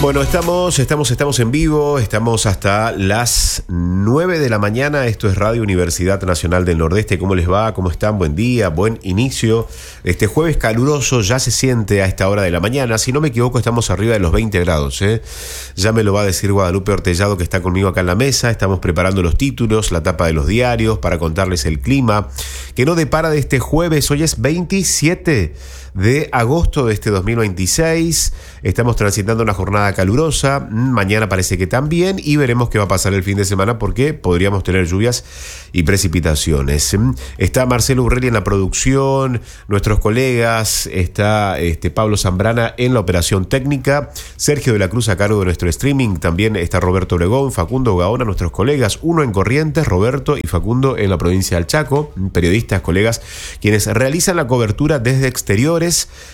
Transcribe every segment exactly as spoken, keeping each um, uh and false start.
Bueno, estamos, estamos, estamos en vivo, estamos hasta las nueve de la mañana. Esto es Radio Universidad Nacional del Nordeste. ¿Cómo les va? ¿Cómo están? Buen día, buen inicio. Este jueves caluroso ya se siente a esta hora de la mañana. Si no me equivoco, estamos arriba de los veinte grados, ¿eh? Ya me lo va a decir Guadalupe Ortellado, que está conmigo acá en la mesa. Estamos preparando los títulos, la tapa de los diarios, para contarles el clima que no depara de este jueves. Hoy es veintisiete de agosto de este dos mil veintiséis. Estamos transitando una jornada calurosa. Mañana parece que también, y veremos qué va a pasar el fin de semana, porque podríamos tener lluvias y precipitaciones. Está Marcelo Urrelli en la producción, nuestros colegas, está este, Pablo Zambrana en la operación técnica, Sergio de la Cruz a cargo de nuestro streaming, también está Roberto Obregón, Facundo Gaona, nuestros colegas, uno en Corrientes, Roberto y Facundo en la provincia del Chaco, periodistas, colegas, quienes realizan la cobertura desde exteriores.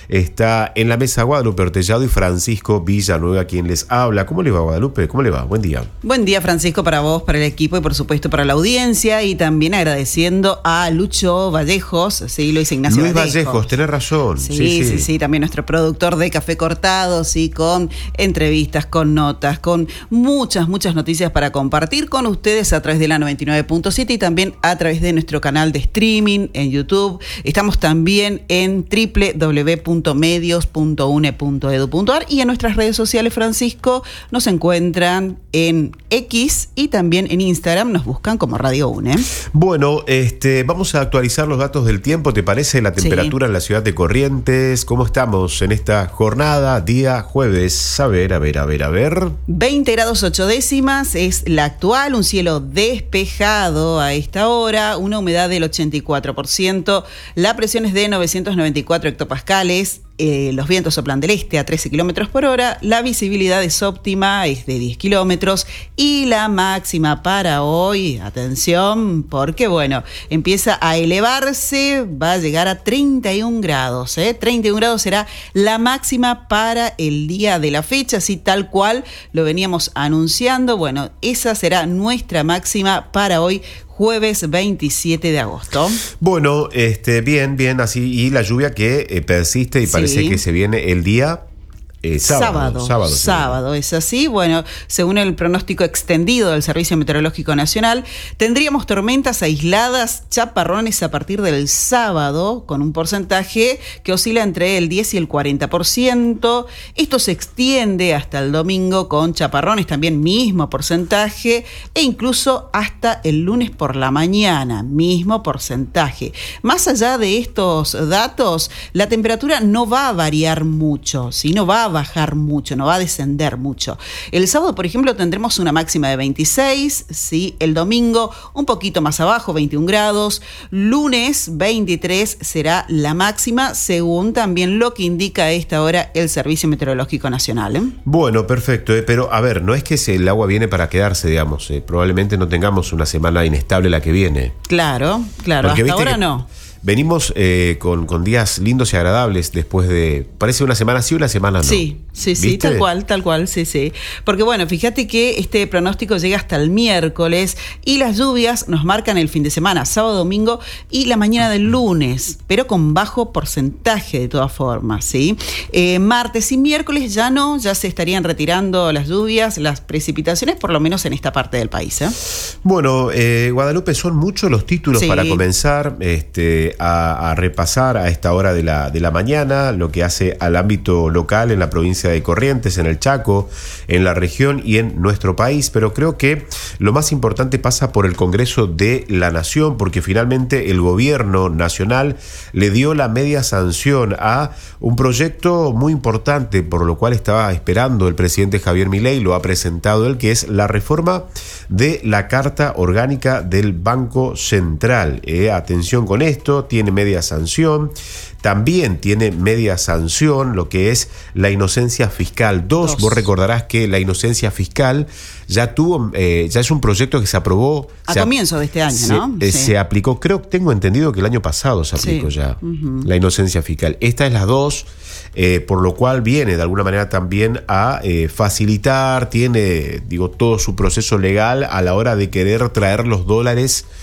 Está en la mesa Guadalupe Ortellado y Francisco Villanueva, quien les habla. ¿Cómo le va, Guadalupe? ¿Cómo le va? Buen día. Buen día, Francisco, para vos, para el equipo y por supuesto para la audiencia, y también agradeciendo a Lucho Vallejos, sí, Luis Ignacio Luis Vallejos. Vallejos, tenés razón. Sí sí, sí, sí, sí, también nuestro productor de Café Cortado, sí, con entrevistas, con notas, con muchas, muchas noticias para compartir con ustedes a través de la noventa y nueve punto siete y también a través de nuestro canal de streaming en YouTube. Estamos también en doble u doble u doble u punto medios punto u n e punto e d u punto a r y en nuestras redes sociales, Francisco, nos encuentran en X y también en Instagram, nos buscan como Radio UNE. Bueno, este, vamos a actualizar los datos del tiempo, ¿te parece? La temperatura sí. En la ciudad de Corrientes, ¿cómo estamos en esta jornada, día jueves? A ver, a ver, a ver, a ver. veinte grados ocho décimas es la actual, un cielo despejado a esta hora, una humedad del ochenta y cuatro por ciento, la presión es de novecientos noventa y cuatro hectopascales. Eh, los vientos soplan del este a trece kilómetros por hora, la visibilidad es óptima, es de diez kilómetros, y la máxima para hoy, atención, porque bueno, empieza a elevarse, va a llegar a treinta y un grados, ¿eh? treinta y un grados será la máxima para el día de la fecha, así tal cual lo veníamos anunciando. Bueno, esa será nuestra máxima para hoy, jueves veintisiete de agosto. Bueno, este, bien, bien, así, y la lluvia que eh, persiste y sí. Parece que se viene el día Eh, sábado, sábado, sábado, sábado, es así. Bueno, según el pronóstico extendido del Servicio Meteorológico Nacional, tendríamos tormentas aisladas, chaparrones a partir del sábado, con un porcentaje que oscila entre el diez y el cuarenta por ciento. Esto se extiende hasta el domingo con chaparrones, también mismo porcentaje, e incluso hasta el lunes por la mañana, mismo porcentaje. Más allá de estos datos, la temperatura no va a variar mucho, sino va a bajar mucho, no va a descender mucho. El sábado, por ejemplo, tendremos una máxima de veintiséis, ¿sí? El domingo un poquito más abajo, veintiún grados. Lunes veintitrés será la máxima, según también lo que indica a esta hora el Servicio Meteorológico Nacional, ¿eh? Bueno, perfecto, ¿eh? Pero a ver, no es que el agua viene para quedarse, digamos, ¿eh? Probablemente no tengamos una semana inestable la que viene. Claro, claro, porque hasta ahora que... no. Venimos eh, con, con días lindos y agradables después de... Parece una semana sí, una semana no. Sí, sí, sí, ¿viste? tal cual, tal cual, sí, sí. Porque bueno, fíjate que este pronóstico llega hasta el miércoles y las lluvias nos marcan el fin de semana, sábado, domingo y la mañana del lunes, pero con bajo porcentaje de todas formas, ¿sí? Eh, martes y miércoles ya no, ya se estarían retirando las lluvias, las precipitaciones, por lo menos en esta parte del país, ¿eh? Bueno, eh, Guadalupe, son muchos los títulos sí. para comenzar este, a, a repasar a esta hora de la, de la mañana, lo que hace al ámbito local en la provincia de Corrientes, en el Chaco, en la región y en nuestro país, pero creo que lo más importante pasa por el Congreso de la Nación, porque finalmente el gobierno nacional le dio la media sanción a un proyecto muy importante, por lo cual estaba esperando el presidente Javier Milei, lo ha presentado él, que es la reforma de la Carta Orgánica del Banco Central. Eh, atención con esto, tiene media sanción. También tiene media sanción lo que es la inocencia fiscal. Dos, Dos. Vos recordarás que la inocencia fiscal ya tuvo, eh, ya es un proyecto que se aprobó a se, comienzo de este año, se, ¿no? Eh, sí. Se aplicó, creo que tengo entendido que el año pasado se aplicó sí. ya uh-huh. la inocencia fiscal. Esta es la dos, eh, por lo cual viene de alguna manera también a eh, facilitar, tiene, digo, todo su proceso legal a la hora de querer traer los dólares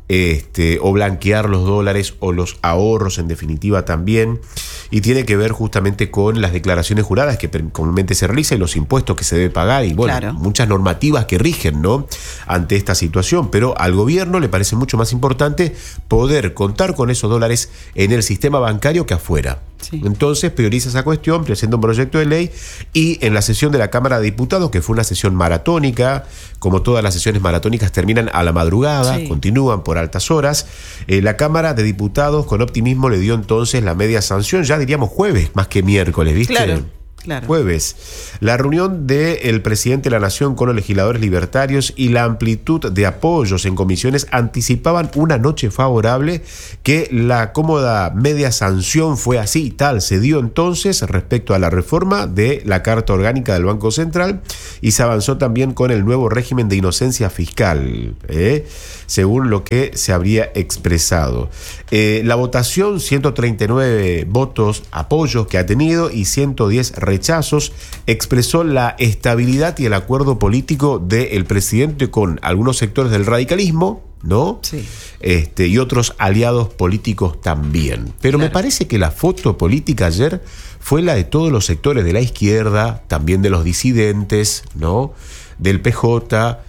este, o blanquear los dólares o los ahorros en definitiva también, y tiene que ver justamente con las declaraciones juradas que comúnmente se realizan y los impuestos que se debe pagar y bueno, claro, muchas normativas que rigen, ¿no?, ante esta situación, pero al gobierno le parece mucho más importante poder contar con esos dólares en el sistema bancario que afuera. Sí. Entonces prioriza esa cuestión, presenta un proyecto de ley y en la sesión de la Cámara de Diputados, que fue una sesión maratónica, como todas las sesiones maratónicas terminan a la madrugada, sí, continúan por altas horas, eh, la Cámara de Diputados con optimismo le dio entonces la media sanción, ya diríamos jueves más que miércoles, ¿viste? Claro. Claro. Jueves, la reunión del presidente de la Nación con los legisladores libertarios y la amplitud de apoyos en comisiones anticipaban una noche favorable, que la cómoda media sanción fue así y tal, se dio entonces respecto a la reforma de la Carta Orgánica del Banco Central y se avanzó también con el nuevo régimen de inocencia fiscal, ¿eh? según lo que se habría expresado. Eh, la votación, ciento treinta y nueve votos apoyos que ha tenido y ciento diez rechazos, expresó la estabilidad y el acuerdo político del presidente con algunos sectores del radicalismo, ¿no? Sí. Este, y otros aliados políticos también. Pero claro, me parece que la foto política ayer fue la de todos los sectores de la izquierda, también de los disidentes, ¿no?, del P J,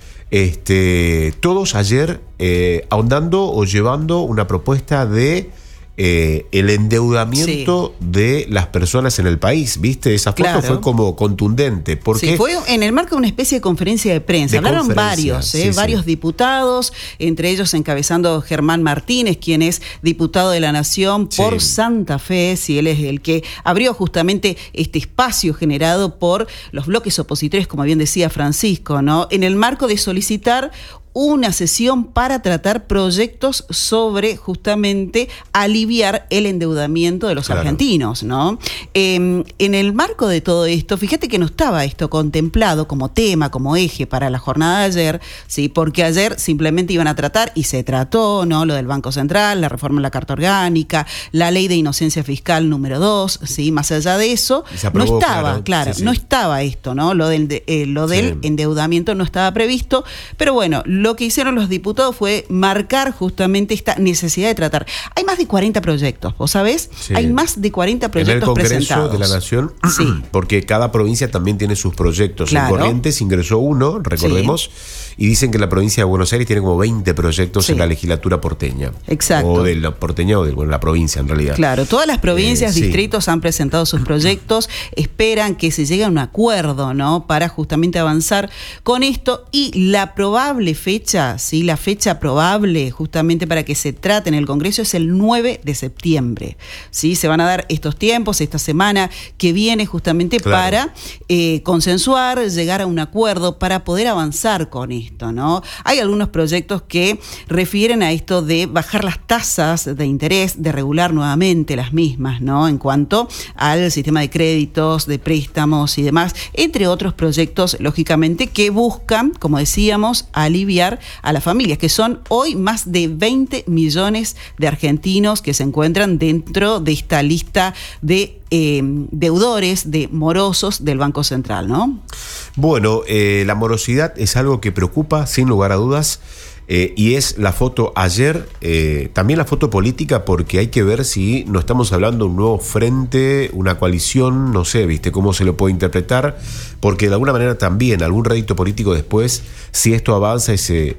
este, todos ayer eh, ahondando o llevando una propuesta de Eh, el endeudamiento sí. de las personas en el país, ¿viste? Esa foto claro. fue como contundente. Porque sí, fue en el marco de una especie de conferencia de prensa. De Hablaron varios, ¿eh? sí, varios sí. diputados, entre ellos encabezando Germán Martínez, quien es diputado de la Nación por sí. Santa Fe, si él es el que abrió justamente este espacio generado por los bloques opositores, como bien decía Francisco, ¿no?, en el marco de solicitar una sesión para tratar proyectos sobre justamente aliviar el endeudamiento de los claro. argentinos, ¿no? Eh, en el marco de todo esto, fíjate que no estaba esto contemplado como tema, como eje para la jornada de ayer, ¿sí? Porque ayer simplemente iban a tratar, y se trató, ¿no?, lo del Banco Central, la reforma de la Carta Orgánica, la ley de inocencia fiscal número dos, ¿sí? Más allá de eso, aprobó, no estaba, claro, claro sí, sí. no estaba esto, ¿no? Lo del, de, eh, lo del sí. endeudamiento no estaba previsto, pero bueno, lo que hicieron los diputados fue marcar justamente esta necesidad de tratar. Hay más de cuarenta proyectos, ¿vos sabés? Sí. Hay más de cuarenta proyectos presentados. En el Congreso de la Nación, sí. porque cada provincia también tiene sus proyectos. Claro. En Corrientes ingresó uno, recordemos, sí. y dicen que la provincia de Buenos Aires tiene como veinte proyectos sí. en la legislatura porteña. Exacto. O de la porteña o de bueno, la provincia en realidad. Claro, todas las provincias, eh, distritos sí. han presentado sus proyectos, esperan que se llegue a un acuerdo, ¿no?, para justamente avanzar con esto, y la probable fecha Sí, la fecha probable justamente para que se trate en el Congreso es el nueve de septiembre. ¿Sí? Se van a dar estos tiempos, esta semana que viene justamente claro. para eh, consensuar, llegar a un acuerdo para poder avanzar con esto, ¿no? Hay algunos proyectos que refieren a esto de bajar las tasas de interés, de regular nuevamente las mismas, ¿no?, en cuanto al sistema de créditos, de préstamos y demás, entre otros proyectos, lógicamente, que buscan, como decíamos, aliviar a las familias, que son hoy más de veinte millones de argentinos que se encuentran dentro de esta lista de eh, deudores, de morosos del Banco Central, ¿no? Bueno, eh, la morosidad es algo que preocupa, sin lugar a dudas. Eh, y es la foto ayer, eh, también la foto política, porque hay que ver si no estamos hablando de un nuevo frente, una coalición, no sé, viste cómo se lo puede interpretar, porque de alguna manera también algún rédito político después, si esto avanza y se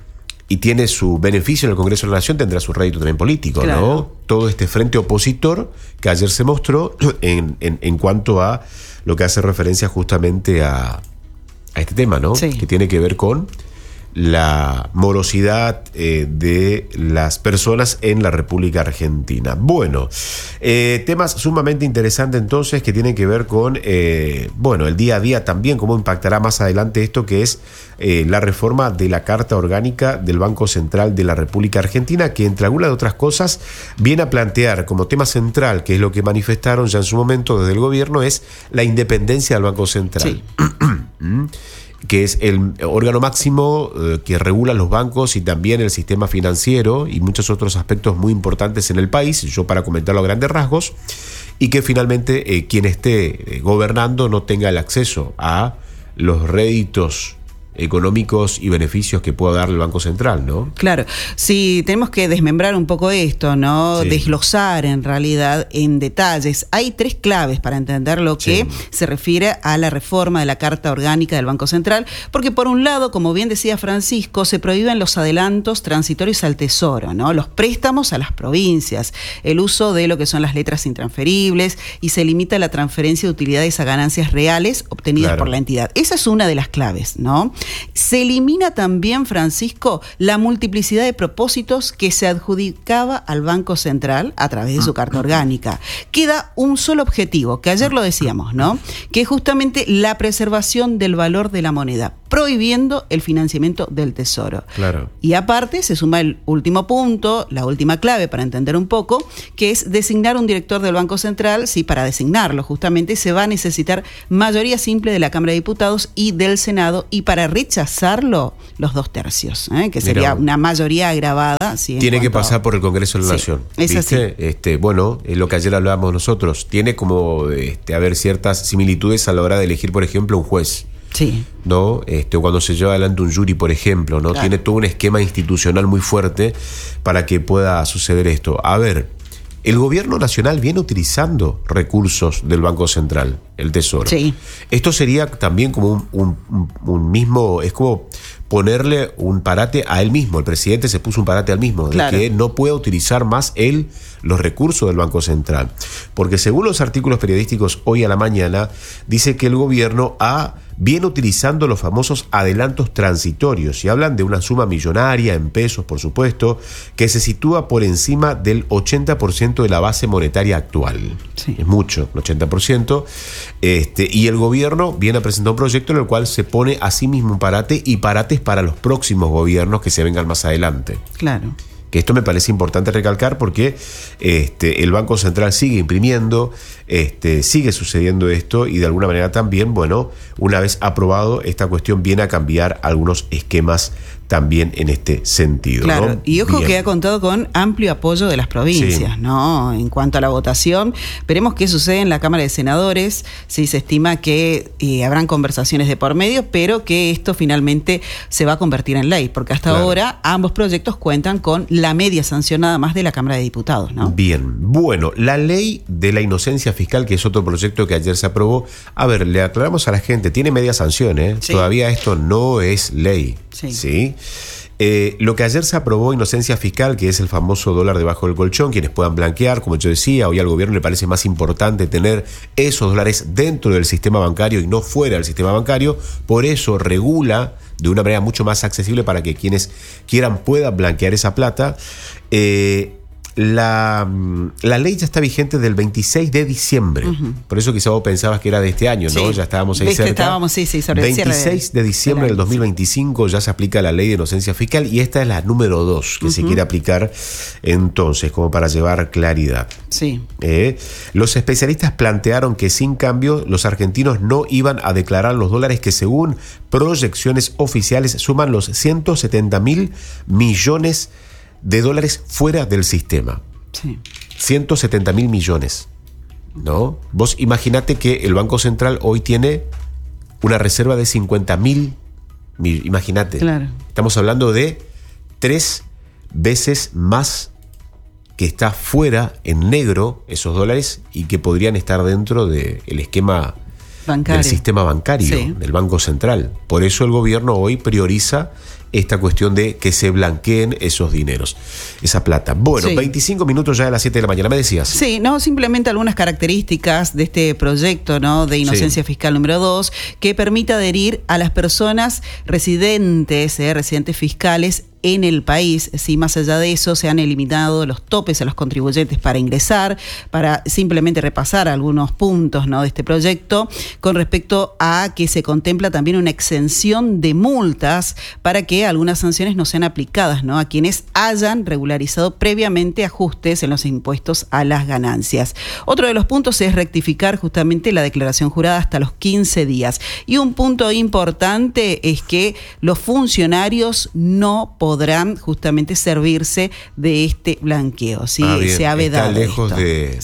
y tiene su beneficio en el Congreso de la Nación, tendrá su rédito también político, claro. ¿no? Todo este frente opositor que ayer se mostró en, en, en cuanto a lo que hace referencia justamente a, a este tema, ¿no? Sí. Que tiene que ver con la morosidad eh, de las personas en la República Argentina. Bueno, eh, temas sumamente interesantes entonces que tienen que ver con, eh, bueno, el día a día también, cómo impactará más adelante esto que es eh, la reforma de la Carta Orgánica del Banco Central de la República Argentina, que entre algunas de otras cosas viene a plantear como tema central, que es lo que manifestaron ya en su momento desde el gobierno, es la independencia del Banco Central. Sí. que es el órgano máximo eh, que regula los bancos y también el sistema financiero y muchos otros aspectos muy importantes en el país, yo para comentarlo a grandes rasgos, y que finalmente eh, quien esté eh, gobernando no tenga el acceso a los réditos económicos y beneficios que pueda dar el Banco Central, ¿no? Claro, sí, tenemos que desmembrar un poco esto, ¿no? Sí. Desglosar en realidad en detalles. Hay tres claves para entender lo que Sí. se refiere a la reforma de la Carta Orgánica del Banco Central, porque por un lado, como bien decía Francisco, se prohíben los adelantos transitorios al Tesoro, ¿no? Los préstamos a las provincias, el uso de lo que son las letras intransferibles y se limita la transferencia de utilidades a ganancias reales obtenidas Claro. por la entidad. Esa es una de las claves, ¿no? Se elimina también, Francisco, la multiplicidad de propósitos que se adjudicaba al Banco Central a través de su Carta Orgánica. Queda un solo objetivo, que ayer lo decíamos, ¿no? Que es justamente la preservación del valor de la moneda, prohibiendo el financiamiento del Tesoro. Claro. Y aparte se suma el último punto, la última clave para entender un poco, que es designar un director del Banco Central. Sí, para designarlo justamente se va a necesitar mayoría simple de la Cámara de Diputados y del Senado, y para rechazarlo los dos tercios, ¿eh? Que sería Mirá. una mayoría agravada. Sí, en Tiene que cuanto a- pasar por el Congreso de la Sí, Nación. es así. ¿Viste? Este, bueno, es lo que ayer hablábamos nosotros. Tiene como este, haber ciertas similitudes a la hora de elegir, por ejemplo, un juez. Sí. ¿No? Este, o cuando se lleva adelante un jury, por ejemplo, ¿no? Claro. Tiene todo un esquema institucional muy fuerte para que pueda suceder esto. A ver, el gobierno nacional viene utilizando recursos del Banco Central, el Tesoro. Sí. Esto sería también como un, un- un- un mismo, es como ponerle un parate a él mismo. El presidente se puso un parate al mismo, Claro. de que no pueda utilizar más él los recursos del Banco Central. Porque según los artículos periodísticos hoy a la mañana, dice que el gobierno ha viene utilizando los famosos adelantos transitorios y hablan de una suma millonaria en pesos, por supuesto, que se sitúa por encima del ochenta por ciento de la base monetaria actual. Sí. Es mucho, el ochenta por ciento. Este, y el gobierno viene a presentar un proyecto en el cual se pone a sí mismo un parate y parates para los próximos gobiernos que se vengan más adelante. Claro. Que esto me parece importante recalcar porque este, el Banco Central sigue imprimiendo, este, sigue sucediendo esto y de alguna manera también, bueno, una vez aprobado, esta cuestión viene a cambiar algunos esquemas también en este sentido. Claro, ¿no? y ojo Bien. que ha contado con amplio apoyo de las provincias, Sí. ¿no? En cuanto a la votación, veremos qué sucede en la Cámara de Senadores. Sí, se estima que eh, habrán conversaciones de por medio, pero que esto finalmente se va a convertir en ley, porque hasta Claro. ahora ambos proyectos cuentan con la media sanción nada más de la Cámara de Diputados, ¿no? Bien, bueno, la ley de la inocencia fiscal, que es otro proyecto que ayer se aprobó, a ver, le aclaramos a la gente, tiene media sanción, ¿eh? Sí. Todavía esto no es ley, Sí. ¿sí? Eh, lo que ayer se aprobó, inocencia fiscal, que es el famoso dólar debajo del colchón, quienes puedan blanquear, como yo decía, hoy al gobierno le parece más importante tener esos dólares dentro del sistema bancario y no fuera del sistema bancario, por eso regula de una manera mucho más accesible para que quienes quieran puedan blanquear esa plata. Eh, La, la ley ya está vigente del veintiséis de diciembre. Uh-huh. Por eso quizá vos pensabas que era de este año, ¿no? Sí. Ya estábamos ahí Viste, cerca. estábamos, sí, sí, sobre el cierre veintiséis de- de diciembre del del dos mil veinticinco ya se aplica la ley de inocencia fiscal y esta es la número dos que uh-huh. se quiere aplicar entonces, como para llevar claridad. Sí. Eh, los especialistas plantearon que sin cambio los argentinos no iban a declarar los dólares que según proyecciones oficiales suman los ciento setenta mil millones de dólares fuera del sistema. Sí. ciento setenta mil millones, ¿no? Vos imaginate que el Banco Central hoy tiene una reserva de cincuenta mil, imagínate. Claro. Estamos hablando de tres veces más que está fuera en negro esos dólares y que podrían estar dentro del esquema bancario. Del sistema bancario, sí. Del Banco Central. Por eso el gobierno hoy prioriza esta cuestión de que se blanqueen esos dineros, esa plata. Bueno, sí. veinticinco minutos ya de las siete de la mañana, me decías. Sí, no, simplemente algunas características de este proyecto, ¿no? De inocencia sí. fiscal número dos, que permite adherir a las personas residentes, eh, residentes fiscales en el país. Sí, más allá de eso, se han eliminado los topes a los contribuyentes para ingresar, para simplemente repasar algunos puntos, ¿no? De este proyecto, con respecto a que se contempla también una exención de multas para que algunas sanciones no sean aplicadas, ¿no? A quienes hayan regularizado previamente ajustes en los impuestos a las ganancias. Otro de los puntos es rectificar justamente la declaración jurada hasta los quince días. Y un punto importante es que los funcionarios no podrán justamente servirse de este blanqueo, ¿sí? Ah, bien. Se ha vedado Está lejos esto. de... Sí.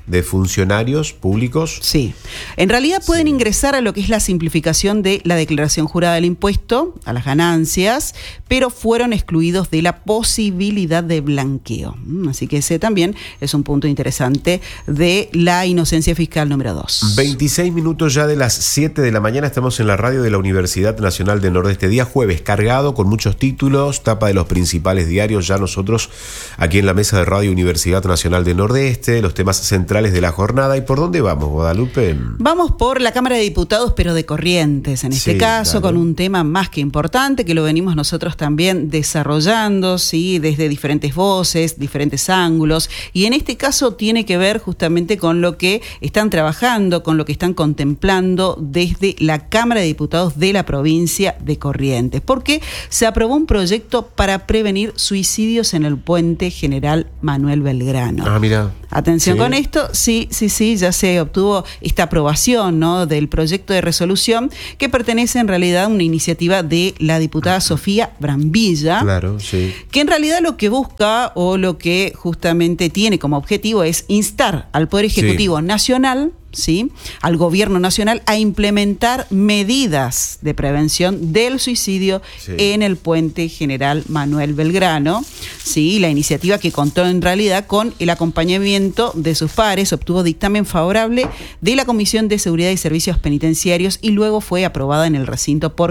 de funcionarios públicos. Sí. En realidad pueden Sí. ingresar a lo que es la simplificación de la declaración jurada del impuesto a las ganancias, pero fueron excluidos de la posibilidad de blanqueo. Así que ese también es un punto interesante de la inocencia fiscal número dos. veintiséis minutos ya de las siete de la mañana, estamos en la radio de la Universidad Nacional del Nordeste. Día jueves, cargado con muchos títulos, tapa de los principales diarios. Ya nosotros aquí en la mesa de Radio Universidad Nacional del Nordeste, los temas centrales de la jornada. ¿Y por dónde vamos, Guadalupe? Vamos por la Cámara de Diputados, pero de Corrientes, en este Sí, caso, dale. con un tema más que importante, que lo venimos nosotros también desarrollando, ¿sí? Desde diferentes voces, diferentes ángulos, y en este caso tiene que ver justamente con lo que están trabajando, con lo que están contemplando desde la Cámara de Diputados de la provincia de Corrientes, porque se aprobó un proyecto para prevenir suicidios en el Puente General Manuel Belgrano. Ah, mira. Atención Sí. con esto, sí, sí, sí, ya se obtuvo esta aprobación, ¿no?, del proyecto de resolución que pertenece en realidad a una iniciativa de la diputada Sofía Brambilla, Claro, sí. que en realidad lo que busca o lo que justamente tiene como objetivo es instar al Poder Ejecutivo Sí. Nacional, ¿sí?, al Gobierno Nacional, a implementar medidas de prevención del suicidio Sí. en el Puente General Manuel Belgrano. Sí, la iniciativa, que contó en realidad con el acompañamiento de sus pares, obtuvo dictamen favorable de la Comisión de Seguridad y Servicios Penitenciarios y luego fue aprobada en el recinto por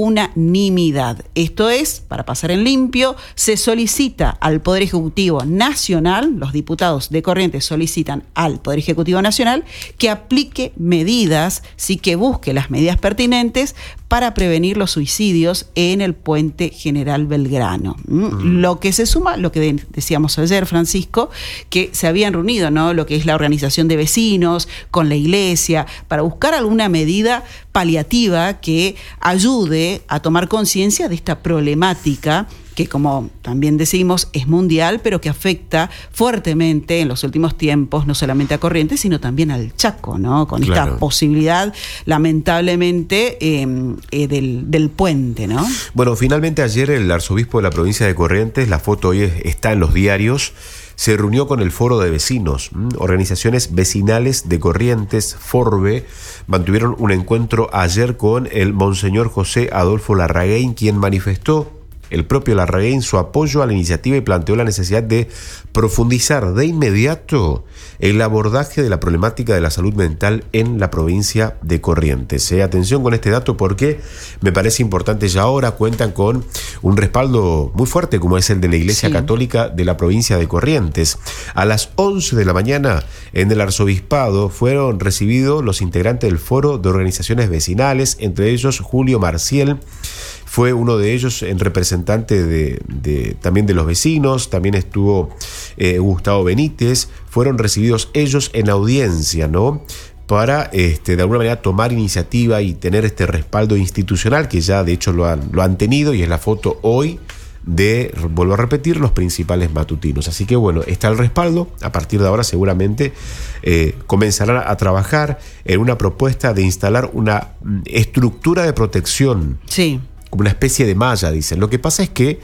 unanimidad. Esto es, para pasar en limpio, se solicita al Poder Ejecutivo Nacional, los diputados de Corrientes solicitan al Poder Ejecutivo Nacional que aplique medidas, sí, que busque las medidas pertinentes para prevenir los suicidios en el Puente General Belgrano. ¿Mm? Mm. Lo que se suma, lo que de, decíamos ayer, Francisco, que se habían reunido, ¿no?, lo que es la organización de vecinos con la iglesia, para buscar alguna medida paliativa que ayude a tomar conciencia de esta problemática que, como también decimos, es mundial, pero que afecta fuertemente en los últimos tiempos, no solamente a Corrientes, sino también al Chaco, ¿no?, con Claro. esta posibilidad, lamentablemente, eh, eh, del, del puente, ¿no? Bueno, finalmente ayer el arzobispo de la provincia de Corrientes, la foto hoy está en los diarios, se reunió con el Foro de Vecinos. Organizaciones vecinales de Corrientes, Forbe, mantuvieron un encuentro ayer con el Monseñor José Adolfo Larraguén, quien manifestó, el propio Larraguén, su apoyo a la iniciativa y planteó la necesidad de profundizar de inmediato el abordaje de la problemática de la salud mental en la provincia de Corrientes. Eh, atención con este dato porque me parece importante. Ya ahora cuentan con un respaldo muy fuerte, como es el de la Iglesia Sí. Católica de la provincia de Corrientes. A las once de la mañana en el arzobispado fueron recibidos los integrantes del Foro de Organizaciones Vecinales, entre ellos Julio Marciel. Fue uno de ellos en representante de, de, también de los vecinos, también estuvo eh, Gustavo Benítez, fueron recibidos ellos en audiencia, ¿no?, para este, de alguna manera tomar iniciativa y tener este respaldo institucional que ya de hecho lo han, lo han tenido, y es la foto hoy de, vuelvo a repetir, los principales matutinos. Así que bueno, está el respaldo. A partir de ahora seguramente eh, comenzarán a trabajar en una propuesta de instalar una estructura de protección, Sí. como una especie de malla, dicen. Lo que pasa es que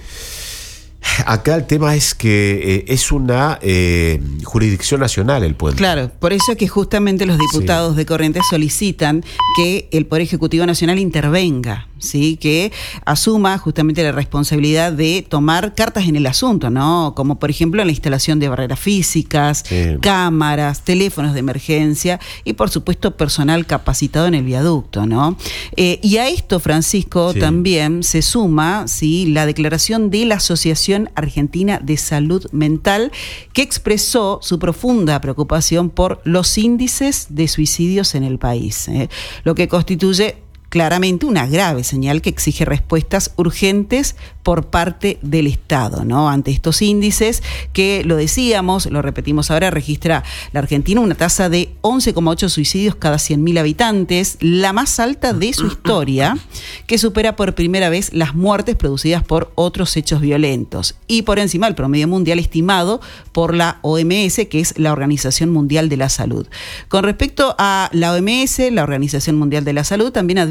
acá el tema es que eh, es una eh, jurisdicción nacional el puente. Claro, por eso es que justamente los diputados Sí. de Corrientes solicitan que el Poder Ejecutivo Nacional intervenga, ¿sí?, que asuma justamente la responsabilidad de tomar cartas en el asunto, ¿no?, como por ejemplo la instalación de barreras físicas, Sí. cámaras, teléfonos de emergencia y por supuesto personal capacitado en el viaducto, ¿no? Eh, y a esto, Francisco, Sí. también se suma, ¿sí?, la declaración de la Asociación Argentina de Salud Mental, que expresó su profunda preocupación por los índices de suicidios en el país, ¿eh? Lo que constituye claramente una grave señal que exige respuestas urgentes por parte del Estado, ¿no? Ante estos índices que, lo decíamos, lo repetimos ahora, registra la Argentina una tasa de once coma ocho suicidios cada cien mil habitantes, la más alta de su historia, que supera por primera vez las muertes producidas por otros hechos violentos y por encima del promedio mundial estimado por la O M S, que es la Organización Mundial de la Salud. Con respecto a la O M S, la Organización Mundial de la Salud también advierte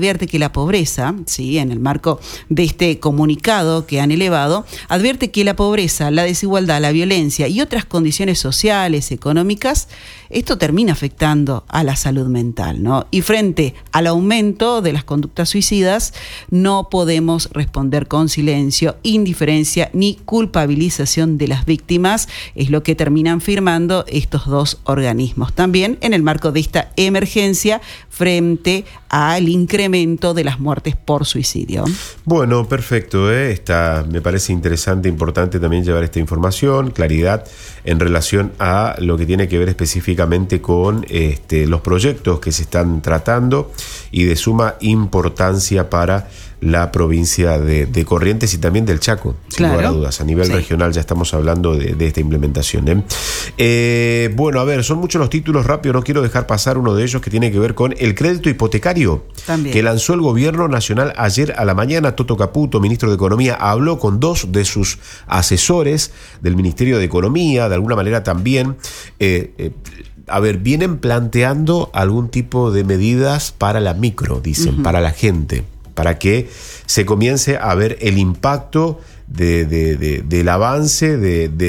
advierte que la pobreza, ¿sí? En el marco de este comunicado que han elevado, advierte que la pobreza, la desigualdad, la violencia y otras condiciones sociales, económicas, esto termina afectando a la salud mental, ¿no? Y frente al aumento de las conductas suicidas, no podemos responder con silencio, indiferencia ni culpabilización de las víctimas, es lo que terminan firmando estos dos organismos. También en el marco de esta emergencia frente al incremento de las muertes por suicidio. Bueno, perfecto, ¿eh? Está, me parece interesante, importante también llevar esta información, claridad en relación a lo que tiene que ver específicamente con este, los proyectos que se están tratando y de suma importancia para la provincia de, de Corrientes y también del Chaco, sin claro. lugar a dudas. A nivel sí. regional ya estamos hablando de, de esta implementación. ¿eh? Eh, bueno, a ver, son muchos los títulos rápidos, no quiero dejar pasar uno de ellos que tiene que ver con el crédito hipotecario también, que lanzó el gobierno nacional ayer a la mañana. Toto Caputo, ministro de Economía, habló con dos de sus asesores del Ministerio de Economía, de alguna manera también... Eh, eh, A ver, vienen planteando algún tipo de medidas para la micro, dicen, uh-huh. para la gente, para que se comience a ver el impacto de, de, de, del avance de, de